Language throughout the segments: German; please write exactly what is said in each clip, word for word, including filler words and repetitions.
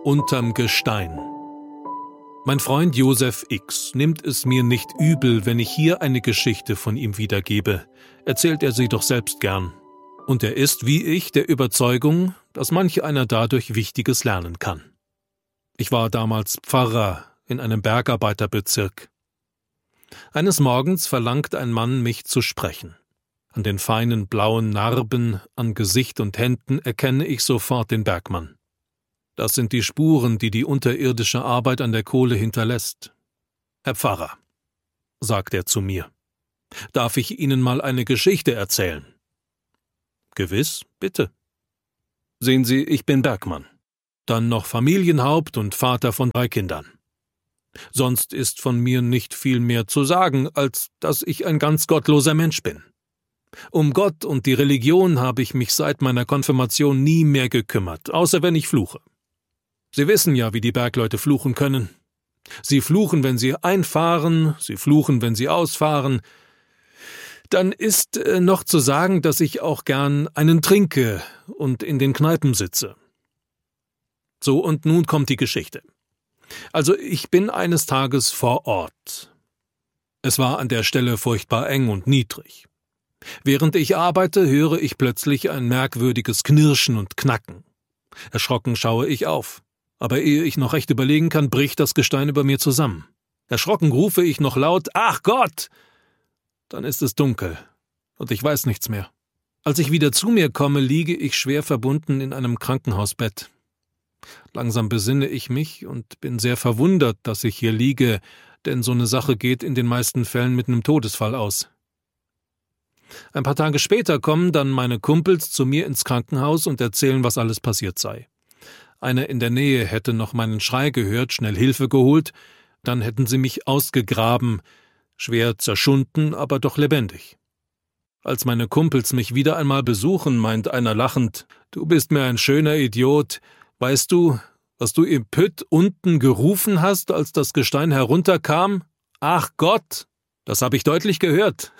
Unterm Gestein. Mein Freund Josef X nimmt es mir nicht übel, wenn ich hier eine Geschichte von ihm wiedergebe. Erzählt er sie doch selbst gern. Und er ist, wie ich, der Überzeugung, dass manch einer dadurch Wichtiges lernen kann. Ich war damals Pfarrer in einem Bergarbeiterbezirk. Eines Morgens verlangt ein Mann, mich zu sprechen. An den feinen blauen Narben an Gesicht und Händen erkenne ich sofort den Bergmann. Das sind die Spuren, die die unterirdische Arbeit an der Kohle hinterlässt. »Herr Pfarrer«, sagt er zu mir, »darf ich Ihnen mal eine Geschichte erzählen?« »Gewiss, bitte.« »Sehen Sie, ich bin Bergmann, dann noch Familienhaupt und Vater von drei Kindern. Sonst ist von mir nicht viel mehr zu sagen, als dass ich ein ganz gottloser Mensch bin. Um Gott und die Religion habe ich mich seit meiner Konfirmation nie mehr gekümmert, außer wenn ich fluche. Sie wissen ja, wie die Bergleute fluchen können. Sie fluchen, wenn sie einfahren, sie fluchen, wenn sie ausfahren. Dann ist äh, noch zu sagen, dass ich auch gern einen trinke und in den Kneipen sitze. So, und nun kommt die Geschichte. Also, ich bin eines Tages vor Ort. Es war an der Stelle furchtbar eng und niedrig. Während ich arbeite, höre ich plötzlich ein merkwürdiges Knirschen und Knacken. Erschrocken schaue ich auf. Aber ehe ich noch recht überlegen kann, bricht das Gestein über mir zusammen. Erschrocken rufe ich noch laut, »Ach Gott!« Dann ist es dunkel und ich weiß nichts mehr. Als ich wieder zu mir komme, liege ich schwer verbunden in einem Krankenhausbett. Langsam besinne ich mich und bin sehr verwundert, dass ich hier liege, denn so eine Sache geht in den meisten Fällen mit einem Todesfall aus. Ein paar Tage später kommen dann meine Kumpels zu mir ins Krankenhaus und erzählen, was alles passiert sei. Einer in der Nähe hätte noch meinen Schrei gehört, schnell Hilfe geholt, dann hätten sie mich ausgegraben, schwer zerschunden, aber doch lebendig. Als meine Kumpels mich wieder einmal besuchen, meint einer lachend, »Du bist mir ein schöner Idiot. Weißt du, was du im Pütt unten gerufen hast, als das Gestein herunterkam? Ach Gott, das habe ich deutlich gehört.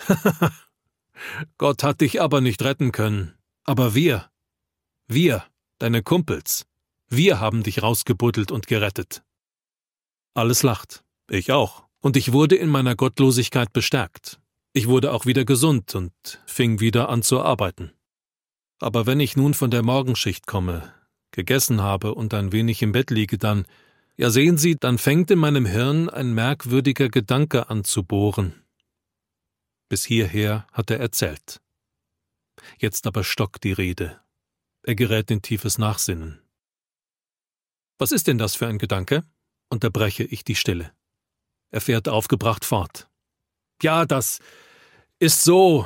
Gott hat dich aber nicht retten können. Aber wir, wir, deine Kumpels, wir haben dich rausgebuddelt und gerettet.« Alles lacht, ich auch, und ich wurde in meiner Gottlosigkeit bestärkt. Ich wurde auch wieder gesund und fing wieder an zu arbeiten. Aber wenn ich nun von der Morgenschicht komme, gegessen habe und ein wenig im Bett liege, dann, ja sehen Sie, dann fängt in meinem Hirn ein merkwürdiger Gedanke an zu bohren. Bis hierher hat er erzählt. Jetzt aber stockt die Rede. Er gerät in tiefes Nachsinnen. »Was ist denn das für ein Gedanke?« unterbreche ich die Stille. Er fährt aufgebracht fort. »Ja, das ist so.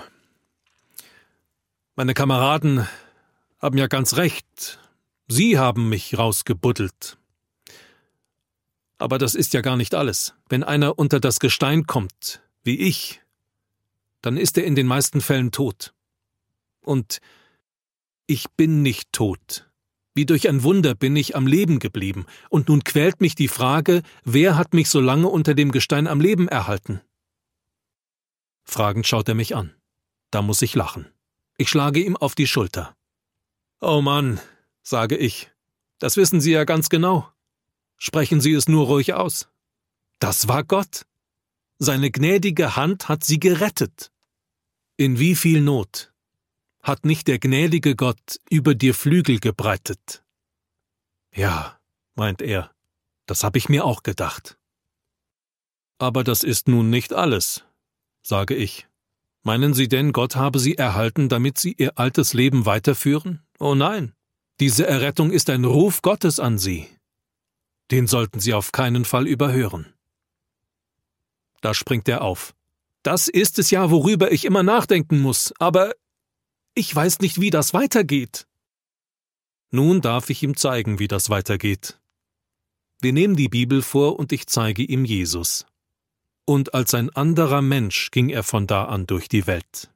Meine Kameraden haben ja ganz recht. Sie haben mich rausgebuddelt. Aber das ist ja gar nicht alles. Wenn einer unter das Gestein kommt, wie ich, dann ist er in den meisten Fällen tot. Und ich bin nicht tot. Wie durch ein Wunder bin ich am Leben geblieben, und nun quält mich die Frage, wer hat mich so lange unter dem Gestein am Leben erhalten? Fragend schaut er mich an. Da muss ich lachen. Ich schlage ihm auf die Schulter. »Oh Mann«, sage ich, »das wissen Sie ja ganz genau. Sprechen Sie es nur ruhig aus. Das war Gott. Seine gnädige Hand hat Sie gerettet. In wie viel Not hat nicht der gnädige Gott über dir Flügel gebreitet?« »Ja«, meint er, »das habe ich mir auch gedacht.« »Aber das ist nun nicht alles«, sage ich. »Meinen Sie denn, Gott habe Sie erhalten, damit Sie Ihr altes Leben weiterführen? Oh nein, diese Errettung ist ein Ruf Gottes an Sie. Den sollten Sie auf keinen Fall überhören.« Da springt er auf. »Das ist es ja, worüber ich immer nachdenken muss, aber ich weiß nicht, wie das weitergeht.« Nun darf ich ihm zeigen, wie das weitergeht. Wir nehmen die Bibel vor und ich zeige ihm Jesus. Und als ein anderer Mensch ging er von da an durch die Welt.